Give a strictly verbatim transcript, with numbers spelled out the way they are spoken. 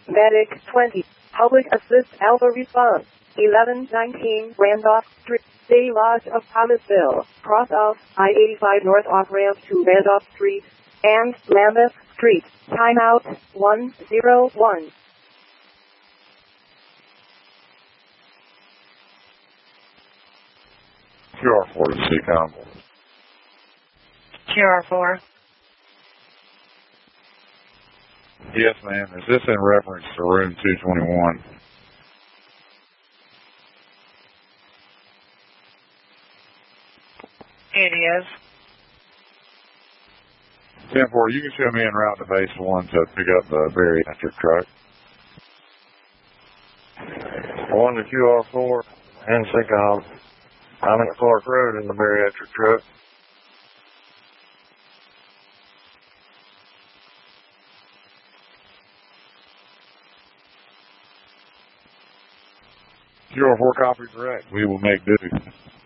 Medic twenty. Public Assist Alpha Response. eleven nineteen Randolph Street. Bay Lodge of Thomasville. Cross off I eighty-five North off ramp to Randolph Street. And Lambeth Street. Timeout one zero one. Q R four to C COM. Q R four. Yes, ma'am. Is this in reference to room two twenty-one? It is. ten four, you can show me en route to base one to pick up the bariatric truck. one to Q R four and C COM. I'm at Clark Road in the bariatric truck. Q R four copy correct. We will make duty.